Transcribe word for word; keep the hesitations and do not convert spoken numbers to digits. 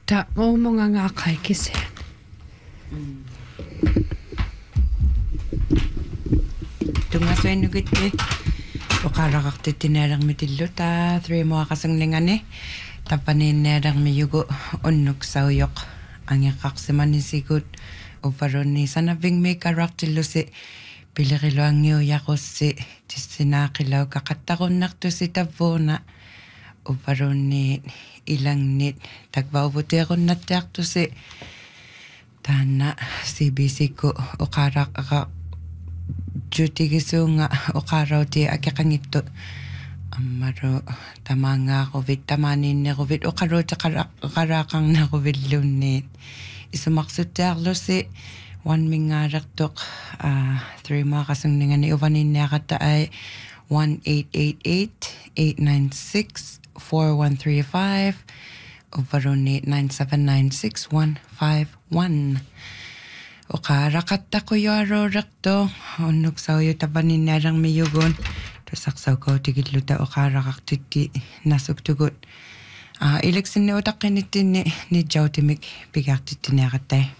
Ta mo mga nga kay kisen. Tunga sa inugit eh. O karakakti tinerang mitillo ta. Three mo kasanglingan eh. Tapanin nerang miyugo. Unok sa uyok. Ang yakaksiman ni sigut. O paron ni sanabing may karaktilo si. Pilirilo ang niyo yakos si. Tisinakilaw kakatakon nakto si tabona. O paron ni ilang nit. Tagbabuti ako natakto si. Tana si bisi ko. O karak akak. Juti giso nga o karaw ti akakangito. Amaro tamanga COVID tamanin na COVID o karo ta karak karakang na COVID lunit. Isumaksot taklo si one mingarak tok uh, three mga kasangningan ni uvanin niya kata ay one eight eight eight eight nine six four one three five o varoni nine seven nine six one five one. O karakata ko yaro rakto. Onok sa uyo tabanin narang miyugon. To saksaw ko tigitluta o karakaktuti nasugtugot. Uh, Iliksin ni utak kinitin ni, ni Jautimik bigaktuti nakatay.